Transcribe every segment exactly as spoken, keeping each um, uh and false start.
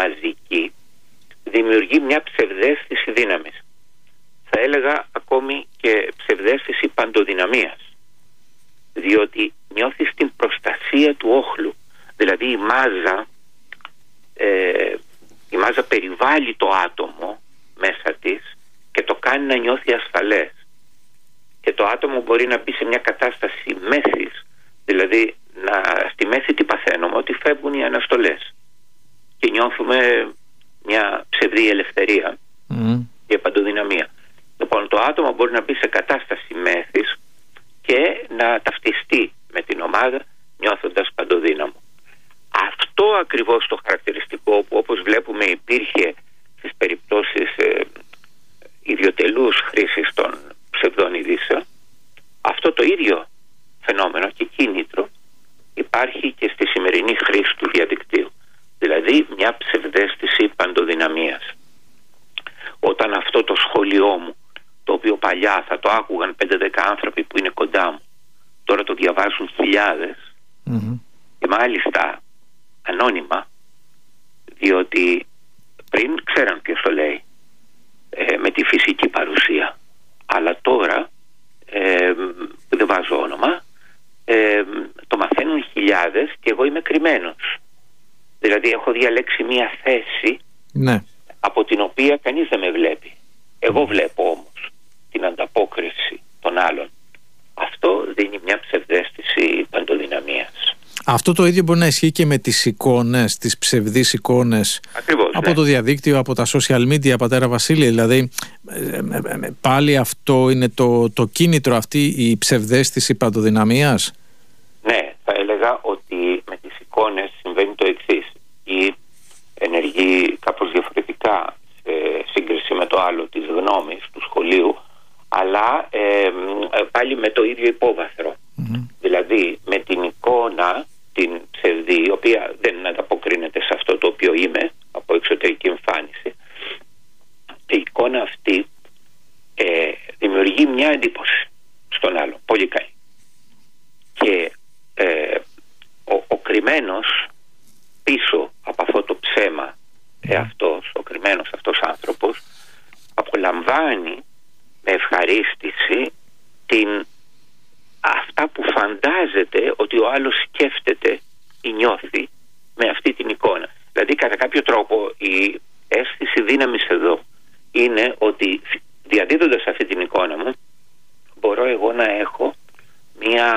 μαζική, δημιουργεί μια ψευδαίσθηση δύναμης. Θα έλεγα ακόμη και ψευδαίσθηση παντοδυναμίας, διότι νιώθεις την προστασία του όχλου. Δηλαδή η μάζα, ε, η μάζα περιβάλλει το άτομο μέσα της και το κάνει να νιώθει ασφαλές. Και το άτομο μπορεί να μπει σε μια κατάσταση μέσης, δηλαδή να, στη μέση τι παθαίνουμε, ότι φεύγουν οι αναστολές και νιώθουμε μια ψευδή ελευθερία mm. και παντοδυναμία. Λοιπόν, το άτομο μπορεί να μπει σε κατάσταση μέθης και να ταυτιστεί με την ομάδα νιώθοντας παντοδύναμο. Αυτό ακριβώς το χαρακτηριστικό που, όπως βλέπουμε, υπήρχε στις περιπτώσεις ε, ιδιωτελούς χρήσης των ψευδών ειδήσεων, αυτό το ίδιο φαινόμενο και κίνητρο υπάρχει και στη σημερινή χρήση του διαδικτύου. Δηλαδή μια ψευδαίσθηση παντοδυναμίας. Όταν αυτό το σχόλιο μου, το οποίο παλιά θα το άκουγαν πέντε δέκα άνθρωποι που είναι κοντά μου, τώρα το διαβάζουν χιλιάδες mm-hmm. και μάλιστα ανώνυμα, διότι πριν ξέραν ποιος το λέει, ε, με τη φυσική παρουσία, αλλά τώρα ε, που δεν βάζω όνομα, ε, το μαθαίνουν χιλιάδες και εγώ είμαι κρυμμένος. Δηλαδή έχω διαλέξει μια θέση ναι. από την οποία κανείς δεν με βλέπει. Εγώ βλέπω όμως την ανταπόκριση των άλλων. Αυτό δίνει μια ψευδαίσθηση παντοδυναμίας. Αυτό το ίδιο μπορεί να ισχύει και με τις εικόνες, τις ψευδείς εικόνες. Ακριβώς, από ναι. το διαδίκτυο, από τα social media, πατέρα Βασίλη. Δηλαδή πάλι αυτό είναι το, το κίνητρο, αυτή η ψευδαίσθηση παντοδυναμίας. Ναι, θα έλεγα ότι με τις εικόνες συμβαίνει το εξής. Ή ενεργεί κάπως διαφορετικά σε σύγκριση με το άλλο της γνώμης, του σχολείου, αλλά ε, πάλι με το ίδιο υπόβαθρο. Mm-hmm. Δηλαδή με την εικόνα, την ψευδή, η οποία δεν ανταποκρίνεται σε αυτό το οποίο είμαι από εξωτερική εμφάνιση, η εικόνα αυτή ε, δημιουργεί μια εντύπωση στον άλλο, πολύ καλή. Και ε, ο, ο κρυμμένος πίσω από αυτό το ψέμα εαυτός, ο κρυμμένος αυτός άνθρωπος, απολαμβάνει με ευχαρίστηση την, αυτά που φαντάζεται ότι ο άλλος σκέφτεται ή νιώθει με αυτή την εικόνα. Δηλαδή κατά κάποιο τρόπο η αίσθηση δύναμης εδώ είναι ότι διαδίδοντας αυτή την εικόνα μου μπορώ εγώ να έχω μια,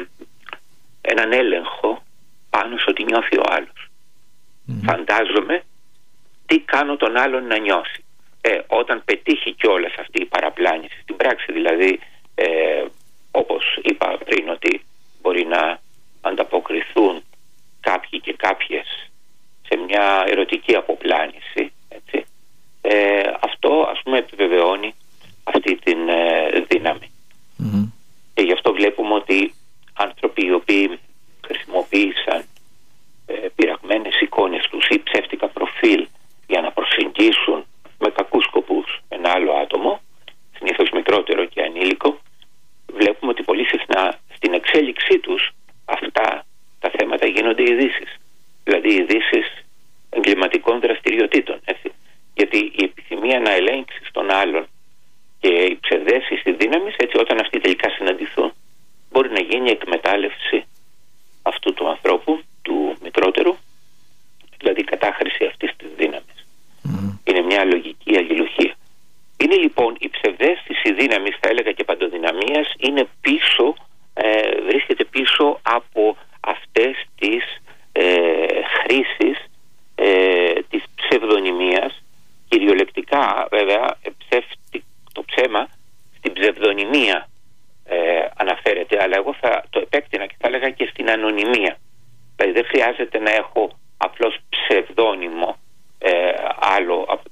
έναν έλεγχο πάνω στο τι νιώθει ο άλλος. Mm-hmm. Φαντάζομαι τι κάνω τον άλλον να νιώσει. Ε, όταν πετύχει κιόλας αυτή η παραπλάνηση στην πράξη, δηλαδή ε, όπως είπα πριν ότι μπορεί να ανταποκριθούν κάποιοι και κάποιες σε μια ερωτική αποπλάνηση, έτσι, ε, αυτό ας πούμε επιβεβαιώνει αυτή την ε, δύναμη. Mm-hmm. Και γι' αυτό βλέπουμε ότι άνθρωποι οι οποίοι χρησιμοποίησαν ε, πειραγμένες εικόνες τους ή ψεύτικα προφίλ για να προσεγγίσουν με κακούς σκοπούς ένα άλλο άτομο, συνήθως μικρότερο και ανήλικο, βλέπουμε ότι πολύ συχνά στην εξέλιξή τους αυτά τα θέματα γίνονται ειδήσεις. Δηλαδή ειδήσεις εγκληματικών δραστηριοτήτων. Έτσι. Γιατί η επιθυμία να ελέγξεις τον άλλον και η ψευδαίσθηση δύναμης, έτσι όταν αυτοί τελικά συναντηθούν, μπορεί να γίνει εκμετάλλευση αυτού του ανθρώπου, του μικρότερου, δηλαδή η κατάχρηση αυτής της δύναμης. Mm. Είναι μια λογική αλληλουχία. Είναι λοιπόν η ψευδαίσθηση δύναμης, θα έλεγα και παντοδυναμίας, είναι πίσω, ε, βρίσκεται πίσω από αυτές τις ε, χρήσεις ε, της ψευδονυμίας, κυριολεκτικά βέβαια ψεύτη, το ψέμα στην ψευδονυμία ε, αναφέρεται, αλλά εγώ θα το επέκτηνα και θα έλεγα και στην ανωνυμία. Δηλαδή δεν χρειάζεται να έχω απλώς ψευδόνυμο ε, άλλο από,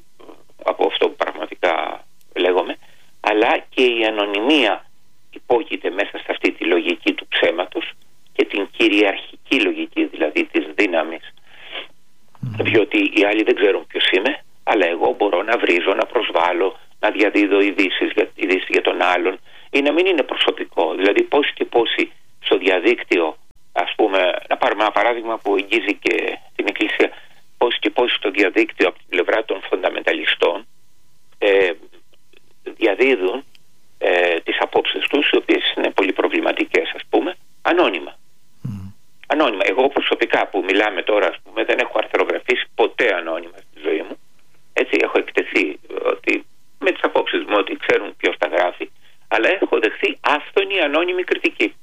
από αυτό που πραγματικά λέγομαι, αλλά και η ανωνυμία υπόκειται μέσα σε αυτή τη λογική του ψέματος και την κυριαρχική λογική, δηλαδή της δύναμης. Mm. Διότι οι άλλοι δεν ξέρουν ποιος είμαι, αλλά εγώ μπορώ να βρίζω, να προσβάλλω, να διαδίδω ειδήσεις για, ειδήσεις για τον άλλον, ή να μην είναι προσωπικό. Δηλαδή πόσοι και πόσοι στο διαδίκτυο, ας πούμε, να πάρουμε ένα παράδειγμα που εγγύζει και την Εκκλησία, πόσοι και τύπος στο διαδίκτυο από την πλευρά των φονταμενταλιστών ε, διαδίδουν ε, τις απόψεις τους, οι οποίες είναι πολύ προβληματικές, ας πούμε, ανώνυμα. Mm. Ανώνυμα. Εγώ προσωπικά που μιλάμε τώρα, ας πούμε, δεν έχω αρθρογραφήσει ποτέ ανώνυμα στη ζωή μου. Έτσι, έχω εκτεθεί ότι, με τις απόψεις μου, ότι ξέρουν ποιος τα γράφει, αλλά έχω δεχθεί άφθονη ανώνυμη κριτική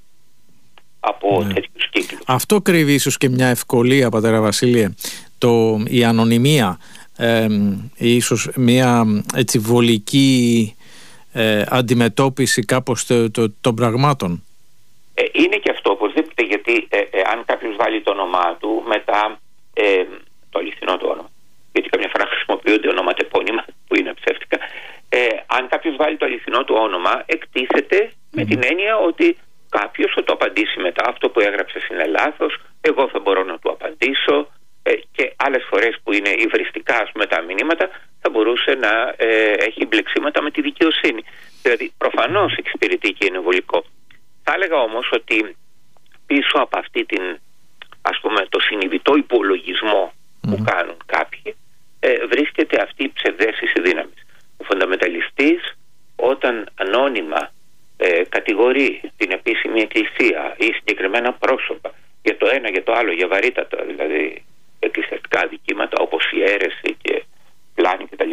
από ναι. τέτοιους κύκλους. Αυτό κρύβει ίσως και μια ευκολία, πατέρα Βασίλειε, το, η ανωνυμία, ε, ίσως μια έτσι βολική ε, αντιμετώπιση κάπως το, το, των πραγμάτων. Ε, είναι και αυτό οπωσδήποτε, γιατί ε, ε, αν κάποιος βάλει το όνομά του μετά ε, το αληθινό του όνομα, γιατί καμιά φορά χρησιμοποιούνται ονοματεπώνυμα που είναι ψεύτικα, ε, αν κάποιος βάλει το αληθινό του όνομα, εκτίθεται mm. με την έννοια ότι κάποιος θα το απαντήσει μετά, αυτό που έγραψες είναι λάθος, εγώ θα μπορώ να του απαντήσω, ε, και άλλες φορές που είναι υβριστικά, ας πούμε, τα μηνύματα, θα μπορούσε να ε, έχει μπλεξίματα με τη δικαιοσύνη. Δηλαδή προφανώς εξυπηρετεί και είναι βολικό. Θα έλεγα όμως ότι πίσω από αυτή την, ας πούμε, το συνειδητό υπολογισμό mm-hmm. που κάνουν κάποιοι, ε, βρίσκεται αυτή η ψευδαίσθηση δύναμης. Ο φονταμεταλιστής, όταν ανώνυμα ε, κατηγορεί την επίσημη εκκλησία ή συγκεκριμένα πρόσωπα για το ένα, για το άλλο, για βαρύτατα δηλαδή εκκλησιαστικά δικήματα όπως η αίρεση και πλάνη κτλ.,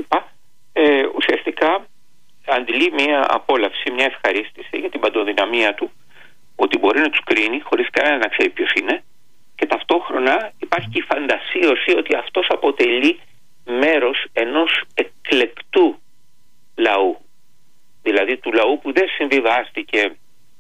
ε, ουσιαστικά αντιλεί μια απόλαυση, μια ευχαρίστηση για την παντοδυναμία του, ότι μπορεί να τους κρίνει χωρίς κανένα να ξέρει ποιος είναι, και ταυτόχρονα υπάρχει και η φαντασίωση ότι αυτός αποτελεί μέρος ενός εκλεκτού λαού, δηλαδή του λαού που δεν συμβιβάστηκε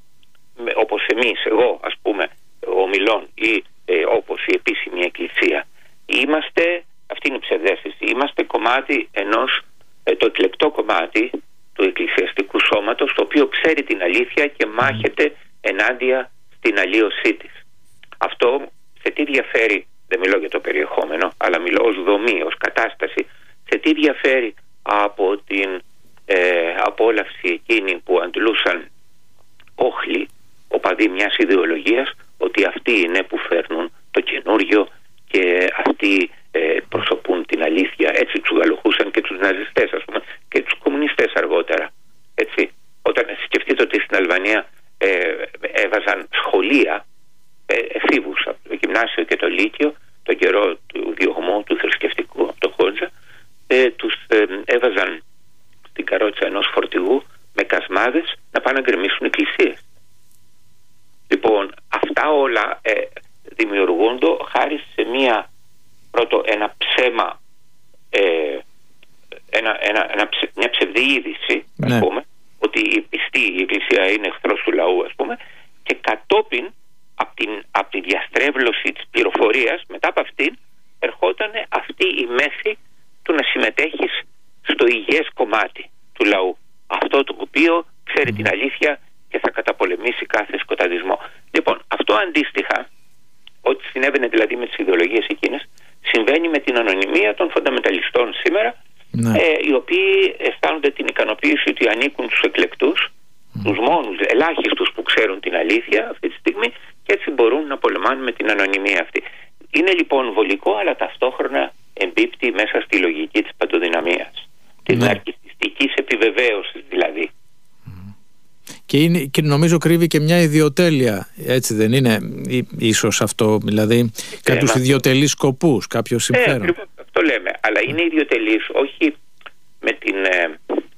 με, όπως εμείς, εγώ ας πούμε ομιλών, ή ε, όπως η επίσημη εκκλησία. Είμαστε, αυτή είναι η ψευδαίσθηση, είμαστε κομμάτι ενός, ε, το εκλεκτό κομμάτι του εκκλησιαστικού σώματος, το οποίο ξέρει την αλήθεια και μάχεται ενάντια στην αλλίωσή της. Αυτό σε τι διαφέρει, δεν μιλώ για το περιεχόμενο, αλλά μιλώ ως δομή, ως κατάσταση, σε τι διαφέρει από την ε, απόλαυση εκείνη που αντλούσαν όχλοι, οπαδοί μιας ιδεολογίας, ότι αυτοί είναι που φέρνουν το καινούριο και αυτοί ε, προσωπούν την αλήθεια. Έτσι τους γαλοχούσαν και τους ναζιστές, ας πούμε, και τους κομμουνιστές αργότερα. Έτσι, όταν σκεφτείτε ότι στην Αλβανία ε, έβαζαν σχολεία ε, εφήβους από το γυμνάσιο και το λύκειο, τον καιρό του διωγμού του θρησκευτικού από το Χόντζα, ε, τους ε, έβαζαν στην καρότσα ενός φορτηγού με κασμάδες να πάνε να γκρεμίσουν εκκλησίες. Λοιπόν, αυτά όλα ε, δημιουργούνται χάρη σε μία, πρώτο, ένα ψέμα, ε, ένα, ένα, ένα ψε, μια ψευδή είδηση, ναι. ας πούμε, ότι η πιστή η εκκλησία είναι εχθρός του λαού, ας πούμε, και κατόπιν από την, απ τη διαστρέβλωση της πληροφορίας, μετά από αυτήν ερχόταν αυτή η μέθη του να συμμετέχεις στο υγιές κομμάτι του λαού, αυτό το οποίο ξέρει mm. την αλήθεια και θα καταπολεμήσει κάθε σκοταδισμό. Λοιπόν, αυτό αντίστοιχα, ό,τι συνέβαινε δηλαδή με τις ιδεολογίες εκείνες, συμβαίνει με την ανωνυμία των φονταμεταλιστών σήμερα, ναι. ε, οι οποίοι αισθάνονται την ικανοποίηση ότι ανήκουν στους εκλεκτούς, mm. τους μόνους ελάχιστους που ξέρουν την αλήθεια αυτή τη στιγμή, και έτσι μπορούν να πολεμάνε με την ανωνυμία αυτή. Είναι λοιπόν βολικό, αλλά ταυτόχρονα εμπίπτει μέσα στη λογική της παντοδυναμίας, της ναι. ναρκιστικής επιβεβαίωσης δηλαδή. Και, είναι, και νομίζω κρύβει και μια ιδιοτέλεια, έτσι δεν είναι, ίσως αυτό, δηλαδή κάποιους ιδιοτελείς σκοπούς, κάποιο συμφέρον. Ε, αυτό λέμε, αλλά είναι ιδιοτελής όχι με την ε,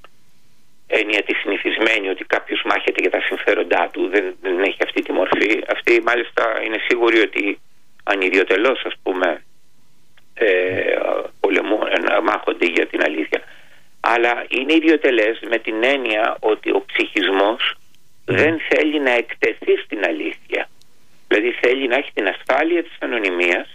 έννοια τη συνηθισμένη ότι κάποιος μάχεται για τα συμφέροντά του, δεν, δεν έχει αυτή τη μορφή. Αυτοί μάλιστα είναι σίγουροι ότι ανιδιοτελώς, ας πούμε, ε, πολεμούν, να μάχονται για την αλήθεια. Αλλά είναι ιδιοτελές με την έννοια ότι ο ψυχισμός δεν θέλει να εκτεθεί στην αλήθεια. Δηλαδή θέλει να έχει την ασφάλεια της ανωνυμίας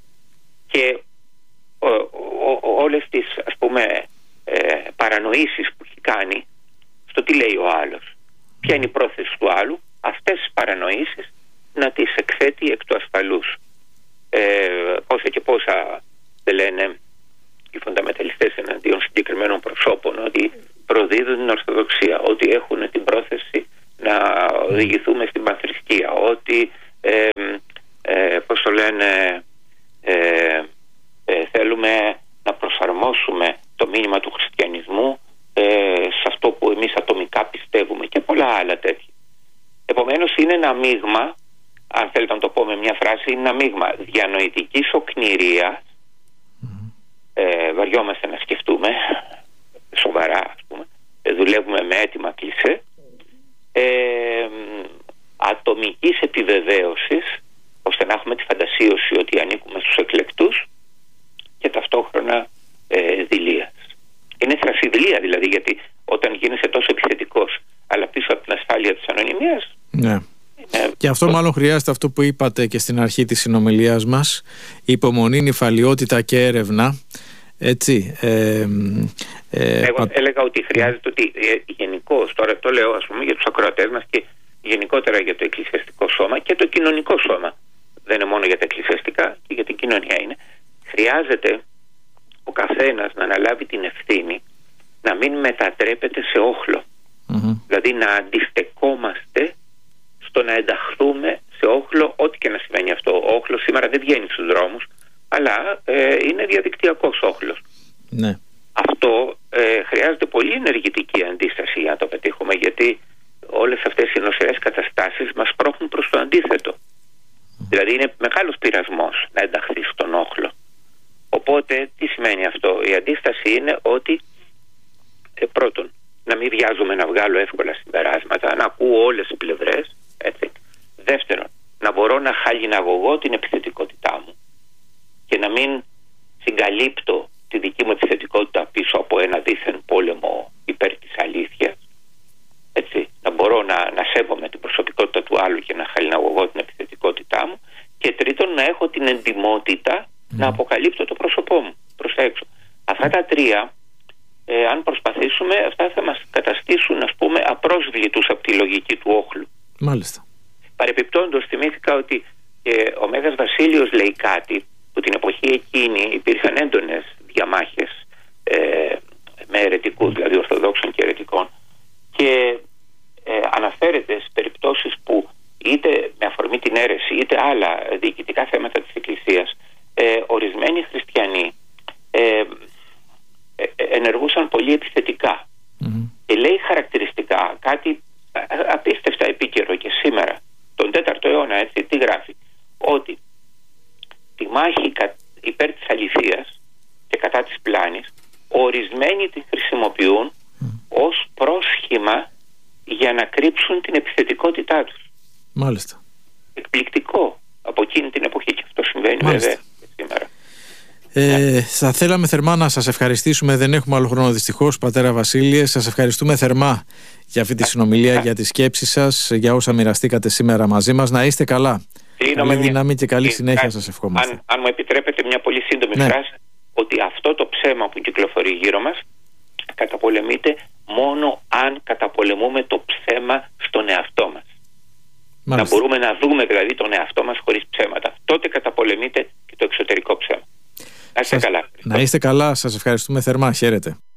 και ο, ο, ο, όλες τις, ας πούμε, ε, παρανοήσεις που έχει κάνει στο τι λέει ο άλλος, ποια είναι η πρόθεση του άλλου, αυτές τις παρανοήσεις να τις εκθέτει εκ του ασφαλούς. Ε, πόσα και πόσα δεν λένε οι φονταμεταλιστές εναντίον συγκεκριμένων προσώπων ότι προδίδουν την Ορθοδοξία, ότι έχουν την πρόθεση να οδηγηθούμε στην πανθρησκεία, ότι ε, ε, πώς το λένε ε, ε, θέλουμε να προσαρμόσουμε το μήνυμα του χριστιανισμού ε, σε αυτό που εμείς ατομικά πιστεύουμε και πολλά άλλα τέτοια. Επομένως είναι ένα μείγμα, αν θέλετε να το πω με μια φράση, είναι ένα μείγμα διανοητικής οκνηρίας, mm-hmm. ε, βαριόμαστε να σκεφτούμε σοβαρά, ας πούμε, δουλεύουμε με έτοιμα κλισέ, ε, ατομικής επιβεβαίωσης, ώστε να έχουμε τη φαντασίωση ότι ανήκουμε στους εκλεκτούς, και ταυτόχρονα ε, δειλίας. Είναι θρασιδηλία δηλαδή, γιατί όταν γίνεσαι τόσο επιθετικός αλλά πίσω από την ασφάλεια της ανωνυμίας, ναι. είναι... Και αυτό μάλλον χρειάζεται αυτό που είπατε και στην αρχή της συνομιλίας μας, υπομονή, νηφαλιότητα και έρευνα, έτσι. ε, ε, Εγώ πα... έλεγα ότι χρειάζεται ότι ε, γενικώς, τώρα το λέω ας πούμε για τους ακροατές μας και γενικότερα για το εκκλησιαστικό σώμα και το κοινωνικό σώμα, δεν είναι μόνο για τα εκκλησιαστικά και για την κοινωνία είναι, χρειάζεται ο καθένας να αναλάβει την ευθύνη να μην μετατρέπεται σε όχλο. Mm-hmm. Δηλαδή να αντιστεκόμαστε στο να ενταχθούμε σε όχλο, ό,τι και να σημαίνει αυτό. Ο όχλος σήμερα δεν βγαίνει στους δρόμους, αλλά ε, είναι διαδικτυακός όχλος. Ναι. Αυτό ε, χρειάζεται πολύ ενεργητική αντίσταση για να το πετύχουμε, γιατί όλες αυτές οι νοσηρές καταστάσεις μας πρόχνουν προς το αντίθετο. Mm. Δηλαδή είναι μεγάλος πειρασμός να ενταχθεί στον όχλο. Οπότε τι σημαίνει αυτό? Η αντίσταση είναι ότι ε, πρώτον, να μην βιάζομαι να βγάλω εύκολα συμπεράσματα, να ακούω όλες τις πλευρές, έτσι. Δεύτερον, να μπορώ να χαλιναγωγώ την επιθετικότητά μου και να μην συγκαλύπτω τη δική μου επιθετικότητα πίσω από ένα δίθεν πόλεμο υπέρ της αλήθειας, έτσι. Να μπορώ να, να σέβομαι την προσωπικότητα του άλλου και να χαλιναγωγώ την επιθετικότητά μου. Και τρίτον, να έχω την εντιμότητα mm. να αποκαλύπτω το πρόσωπό μου προς τα έξω. Αυτά τα τρία, ε, αν προσπαθήσουμε, αυτά θα μας καταστήσουν, ας πούμε, απρόσβλητους από τη λογική του όχλου. Μάλιστα. Παρεπιπτόντως, θυμήθηκα ότι ε, ο Μέγας Βασίλειος λέει κάτι που την εποχή εκείνη υπήρχαν έντονες διαμάχες ε, με αιρετικούς, δηλαδή ορθοδόξων και αιρετικών, και ε, αναφέρεται σε περιπτώσεις που είτε με αφορμή την αίρεση είτε άλλα διοικητικά θέματα της Εκκλησίας, ε, ορισμένοι χριστιανοί ε, ε, ενεργούσαν πολύ επιθετικά. Mm-hmm. Και λέει χαρακτηριστικά κάτι απίστευτα επίκαιρο και σήμερα, τον τέταρτο αιώνα, έτσι, τι γράφει? Ότι τη μάχη υπέρ της αληθείας και κατά της πλάνης ορισμένοι τη χρησιμοποιούν mm. ως πρόσχημα για να κρύψουν την επιθετικότητά τους. Μάλιστα. Εκπληκτικό από εκείνη την εποχή, και αυτό συμβαίνει Μάλιστα. βέβαια και σήμερα. Ε, θα θέλαμε θερμά να σας ευχαριστήσουμε, δεν έχουμε άλλο χρόνο δυστυχώς, πατέρα Βασίλειε. Σας ευχαριστούμε θερμά για αυτή τη συνομιλία, για τις σκέψεις σας, για όσα μοιραστήκατε σήμερα μαζί μας. Να είστε καλά. Καλή δύναμη και καλή συνέχεια σας ευχόμαστε. Αν, αν μου επιτρέπετε μια πολύ σύντομη ναι. φράση, ότι αυτό το ψέμα που κυκλοφορεί γύρω μας καταπολεμείται μόνο αν καταπολεμούμε το ψέμα στον εαυτό μας. Μάλιστα. Να μπορούμε να δούμε δηλαδή τον εαυτό μας χωρίς ψέματα. Τότε καταπολεμείται και το εξωτερικό ψέμα. Να είστε σας, καλά. Να είστε καλά, σας ευχαριστούμε θερμά. Χαίρετε.